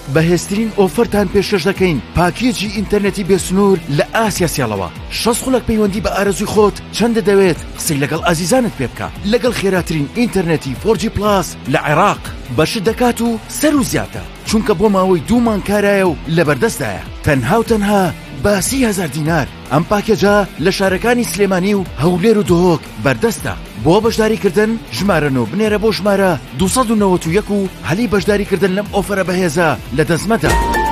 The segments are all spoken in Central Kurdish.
بەهێزترین ئۆفەرتان پێشکەش دەکەین. پاکێجی ئینتەرنێتی بێسنوور لە ئاسیاسیاڵەوە 6 خولەک پەیوەندی بە ئارەزوی خۆت چەندە دەوێت قسەی لەگەڵ ئازیزانت پێ بکە لەگەڵ خێراترین ئینتەرنێتی 4G پلاس لە عێراق بەشت دەکات و سەر و زیاتە چونکە بۆ ماوەی 2 مانگ کارایە و لەبەردەستدایە تەنها و تەنها بە 30,000 دینار. ئەم پاکێجە لە شارەکانی سلێمانی و هەولێر و دۆهۆک بەردەستە. بۆ بەشداریکردن ژمارەنەوە بنێرە بۆ ژمارە 291 و هەلی بەشداریکردن لەم ئۆفەرە بەهێزە لە دەستمەدا.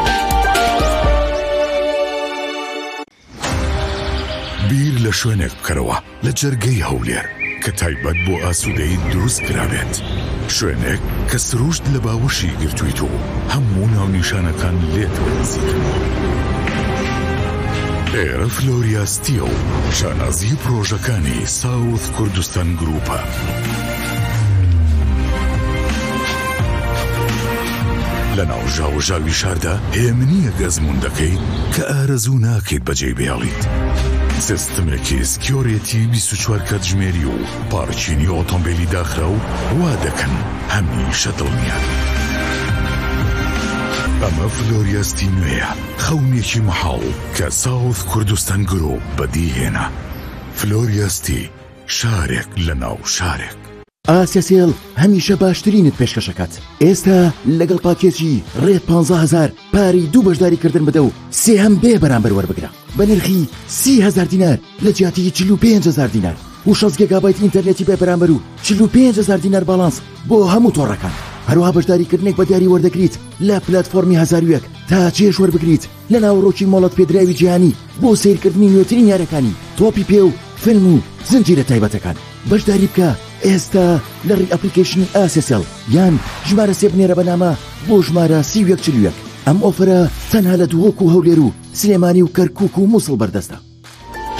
بیر لە شوێنێک بکەرەوە لە جەرگەی هەولێر کە تایبەت بۆ ئاسوودەیی دروست کرابێت. شوێنێک کە سروشت لە باوەشی گرتوویت و هەموو ناونیشانەکان لێتەوە نزیکن. ئێرە فلۆریاستیە و شانازی پرۆژەکانی ساوث کوردستان گروپە. لە ناو ژاوژاوی شاردا هێمنیە گەزموندەکەی کە ئارەزوو ناکەیت بەجێی بێڵیت. سیستمێکی سکیۆرێتی 24 کاتژمێری و پارچینی ئۆتۆمبیلی داخرا و وا دەکەن هەمیشە دڵنیان. ئەمە فلۆریاستی نوێیە، خەونێکی مەحاڵ کە ساوث کوردستان گرۆپ بەدیهێنا. فلۆریاستی، شارێک لە ناو شارێک. ئاسیاسێڵ هەمیشە باشترینت پێشکەشەکات. ئێستا لەگەڵ پاکێجی ڕێت 15,000 پاری 2 بەشداریکردن بدە و 3 هەم بێ بەرامبەر وەربگرە بە نرخی 30,000 دینار لە جیاتی 45,000 دینار و 6 گیگابایت ئینتەرنێتی بێ بەرامبەر و 45,000 دینار باڵانس بۆ هەموو تۆڕەکان. هەروەها بەشداریکردنێک بە دیاری وەردەگریت لە پلەتفۆرمی 1001 تا چێش وەربگریت لە ناوڕۆکی مۆڵەت پێدراوی جیهانی بۆ سیرکردنی نوێترین یاریەکانی تۆپی پێ و فیلم و زنجیرە تایبەتەکان. بەشداری بکە ئێستا لە ڕێی ئەپلیکیشنی ئاسیاسێڵ یان ژمارە 3 بنێرە بەنامە بۆ ژمارە 3141. ئەم ئۆفرە تەنها لە دۆهۆک و هەولێر و سلێمانی و کەرکووک و مووسڵ بەردەستە.